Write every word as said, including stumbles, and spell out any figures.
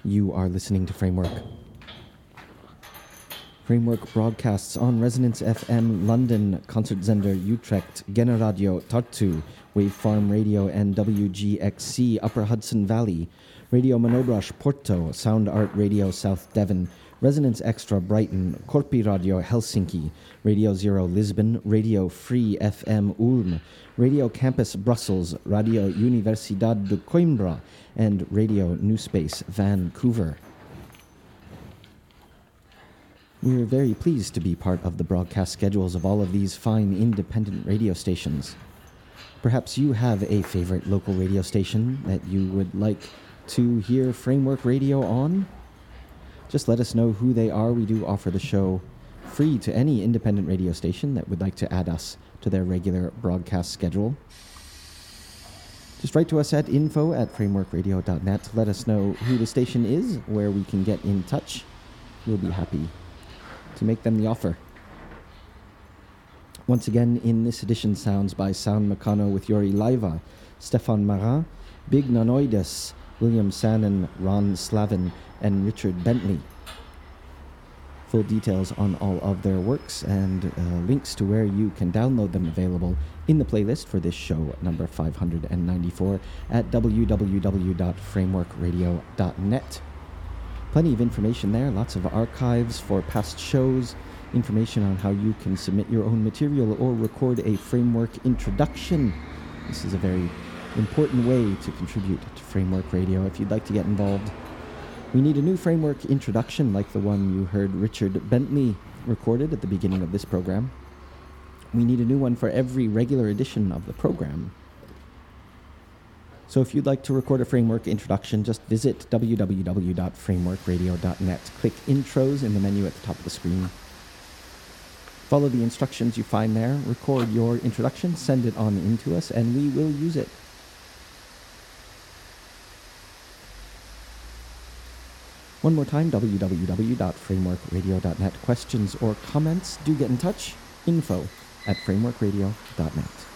You are listening to Framework. Framework broadcasts on Resonance F M London, Concertzender Utrecht, Generadio Tartu, Wavefarm Radio and W G X C Upper Hudson Valley, Radio Manobras Porto, Sound Art Radio South Devon, Resonance Extra Brighton, Corpi Radio Helsinki, Radio Zero Lisbon, Radio Free F M Ulm, Radio Campus Brussels, Radio Universidad de Coimbra, and Radio New Space Vancouver. We're very pleased to be part of the broadcast schedules of all of these fine independent radio stations. Perhaps you have a favorite local radio station that you would like to hear Framework Radio on? Just let us know who they are. We do offer the show free to any independent radio station that would like to add us to their regular broadcast schedule. Just write to us at info at framework radio dot net. Let us know who the station is, where we can get in touch. We'll be happy to make them the offer. Once again, in this edition, sounds by Sound Meccano with Yuri Laiva, Stefan Marin, Big Nanoides, William Sannon, Ron Slavin, and Richard Bentley. Full details on all of their works and uh, links to where you can download them available in the playlist for this show, number five hundred ninety-four, at w w w dot framework radio dot net. Plenty of information there, lots of archives for past shows, information on how you can submit your own material or record a Framework introduction. This is a very important way to contribute to Framework Radio if you'd like to get involved. We need a new Framework introduction like the one you heard Richard Bentley recorded at the beginning of this program. We need a new one for every regular edition of the program. So if you'd like to record a Framework introduction, just visit w w w dot framework radio dot net. Click Intros in the menu at the top of the screen. Follow the instructions you find there, record your introduction, send it on in to us, and we will use it. One more time, w w w dot framework radio dot net. Questions or comments, do get in touch. Info at framework radio dot net.